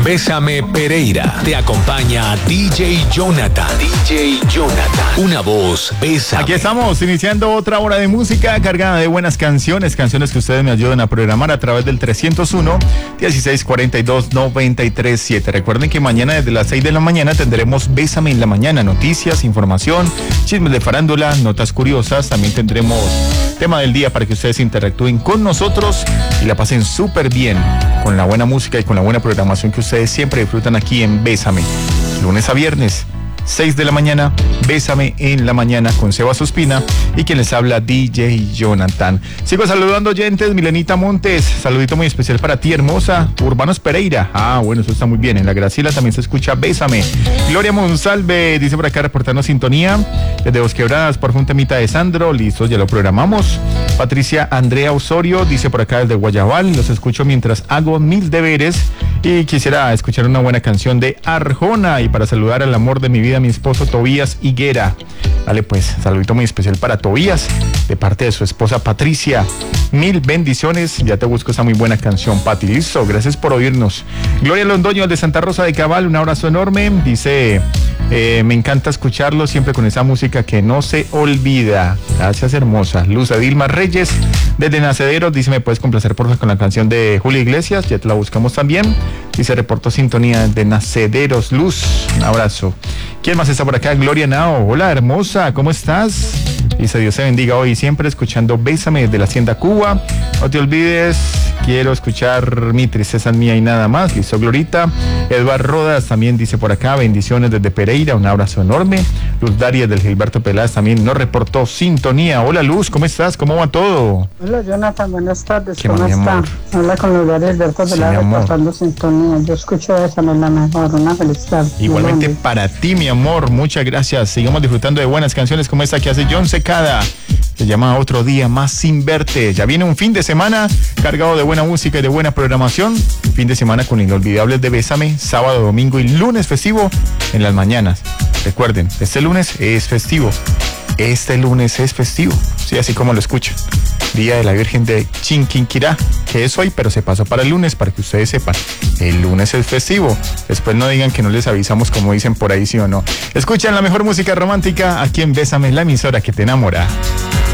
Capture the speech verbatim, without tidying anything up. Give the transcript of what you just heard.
Bésame Pereira. Te acompaña D J Jonathan. D J Jonathan. Una voz, Bésame. Aquí estamos iniciando otra hora de música cargada de buenas canciones. Canciones que ustedes me ayudan a programar a través del trescientos uno, dieciséis cuarenta y dos, noventa y tres siete. Recuerden que mañana desde las seis de la mañana tendremos Bésame en la mañana. Noticias, información, chismes de farándula, notas curiosas. También tendremos tema del día para que ustedes interactúen con nosotros y la pasen súper bien con la buena música y con la buena programación que ustedes siempre disfrutan aquí en Bésame. Lunes a viernes, seis de la mañana, Bésame en la mañana con Sebas Ospina y quien les habla, D J Jonathan. Sigo saludando oyentes. Milenita Montes, saludito muy especial para ti, hermosa. Urbanos Pereira, ah, bueno, eso está muy bien. En la Graciela también se escucha Bésame. Gloria Monsalve dice por acá reportando sintonía. Desde Bosquebradas, por un temita de Sandro, listos, ya lo programamos. Patricia Andrea Osorio dice por acá desde Guayabal, los escucho mientras hago mil deberes y quisiera escuchar una buena canción de Arjona. Y para saludar al amor de mi vida, mi esposo Tobías Higuera. Dale pues, saludito muy especial para Tobías, de parte de su esposa Patricia. Mil bendiciones, ya te busco esa muy buena canción, Pati. Listo, gracias por oírnos. Gloria Londoño de Santa Rosa de Cabal, un abrazo enorme. Dice, eh, me encanta escucharlo siempre con esa música que no se olvida. Gracias, hermosa. Luz Adilma Reyes desde Nacederos dice, me puedes complacer por favor con la canción de Julio Iglesias, ya te la buscamos también. Dice, reportó sintonía de Nacederos. Luz, un abrazo. ¿Quién más está por acá? Gloria Nao. Hola, hermosa, ¿cómo estás? Dice, Dios se bendiga hoy siempre escuchando Bésame desde la Hacienda Cuba. No te olvides, quiero escuchar Mi tristeza mía y nada más. Listo, Glorita. Eduardo Rodas también dice por acá, bendiciones desde Pereira, un abrazo enorme. Luz Darias del Gilberto Peláez también nos reportó sintonía. Hola, Luz, ¿cómo estás? ¿Cómo va todo? Hola, Jonathan, buenas tardes, ¿Qué ¿cómo más, está? amor? Habla con Luz Darias Gilberto Sí, Peláez mi amor. reportando sintonía. Yo escucho esa, no es la mejor, una feliz tarde. Igualmente Muy para ti, mi amor, muchas gracias. Sigamos disfrutando de buenas canciones como esta que hace John Secada. Se llama Otro Día Más Sin Verte. Ya viene un fin de semana cargado de buena música y de buena programación. Fin de semana con inolvidables de Bésame, sábado, domingo y lunes festivo en las mañanas. Recuerden, este lunes es festivo. Este lunes es festivo. Sí, así como lo escuchan. Día de la Virgen de Chinquinquirá, que es hoy, pero se pasó para el lunes para que ustedes sepan. El lunes es festivo. Después no digan que no les avisamos como dicen por ahí, sí o no. Escuchan la mejor música romántica aquí en Bésame, la emisora que te enamora.